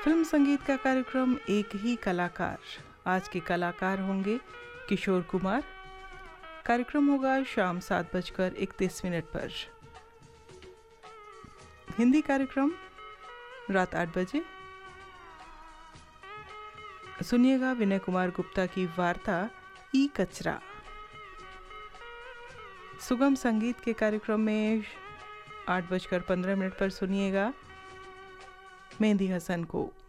Film संगीत का कार्यक्रम एक ही कलाकार। आज के कलाकार होंगे किशोर कुमार। कार्यक्रम होगा शाम 7:31 पर। हिंदी कार्यक्रम रात 8 बजे। सुनिएगा विनय कुमार गुप्ता की वार्ता ई कचरा। सुगम संगीत के कार्यक्रम में 8:15 पर सुनिएगा मेहंदी हसन को।